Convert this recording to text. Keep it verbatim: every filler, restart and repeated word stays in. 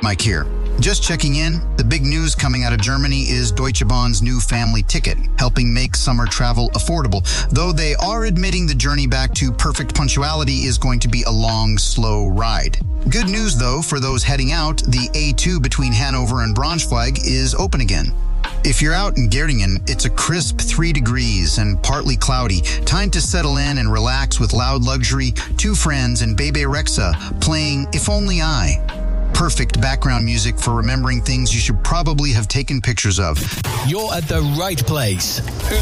Mike here. Just checking in, the big news coming out of Germany is Deutsche Bahn's new family ticket, helping make summer travel affordable, though they are admitting the journey back to perfect punctuality is going to be a long, slow ride. Good news, though, for those heading out, the A two between Hanover and Braunschweig is open again. If you're out in Gerdingen, it's a crisp three degrees and partly cloudy. Time to settle in and relax with Loud Luxury, Two Friends, and Bebe Rexha playing If Only I. Perfect background music for remembering things you should probably have taken pictures of. You're at the right place.